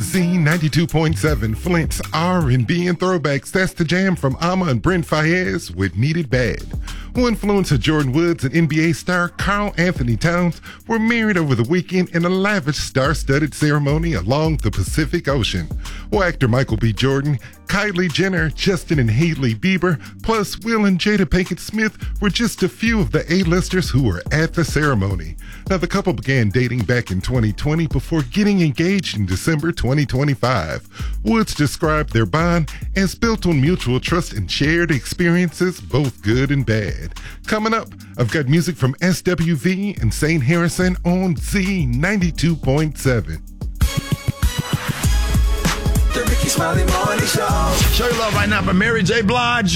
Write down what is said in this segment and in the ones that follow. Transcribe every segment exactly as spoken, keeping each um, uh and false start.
Z ninety-two point seven, Flint's R and B and throwbacks. That's the jam from Ama and Brent Faiyaz with Need It Bad. Who influenced Jordan Woods and N B A star Karl Anthony Towns were married over the weekend in a lavish star-studded ceremony along the Pacific Ocean. Well, actor Michael B. Jordan, Kylie Jenner, Justin and Hailey Bieber, plus Will and Jada Pinkett Smith were just a few of the A-listers who were at the ceremony. Now, the couple began dating back in twenty twenty before getting engaged in December twenty twenty-five. Woods described their bond as built on mutual trust and shared experiences, both good and bad. Coming up, I've got music from S W V and Saint Harrison on Z ninety-two point seven. The Ricky Smiley Morning Show. Show your love right now for Mary J. Blige.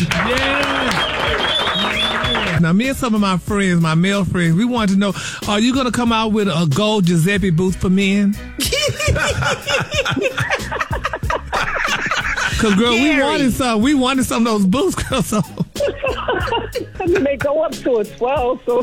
Yeah. Now, me and some of my friends, my male friends, we wanted to know, are you going to come out with a gold Giuseppe booth for men? Because, girl, Gary. we wanted some. We wanted some of those booths, girl. So. I mean, they go up to a twelve, so.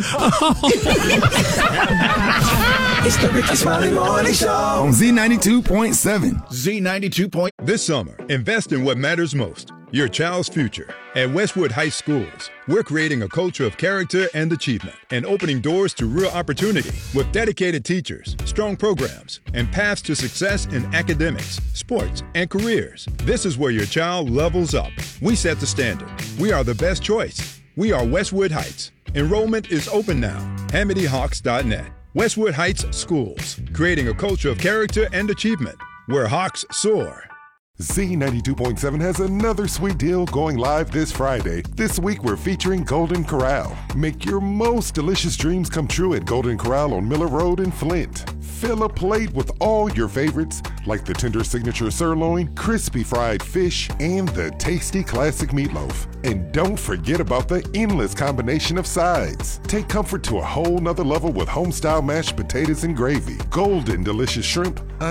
It's the Ricky Smiley Morning Show on Z ninety-two point seven. Z ninety-two. This summer, invest in what matters most, your child's future. At Westwood Heights Schools, we're creating a culture of character and achievement and opening doors to real opportunity with dedicated teachers, strong programs, and paths to success in academics, sports, and careers. This is where your child levels up. We set the standard. We are the best choice. We are Westwood Heights. Enrollment is open now. Hamity Hawks dot net. Westwood Heights Schools, creating a culture of character and achievement where Hawks soar. Z ninety-two point seven has another sweet deal going live this Friday. This week we're featuring Golden Corral. Make your most delicious dreams come true at Golden Corral on Miller Road in Flint. Fill a plate with all your favorites like the tender signature sirloin, crispy fried fish, and the tasty classic meatloaf. And don't forget about the endless combination of sides. Take comfort to a whole nother level with home-style mashed potatoes and gravy, golden delicious shrimp,